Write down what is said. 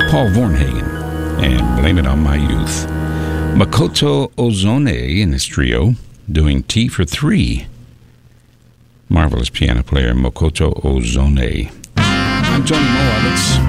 Paul Vornhagen, and Blame It on My Youth. Makoto Ozone in his trio, doing Tea for Three. Marvelous piano player, Makoto Ozone. I'm Tony Mowatitz.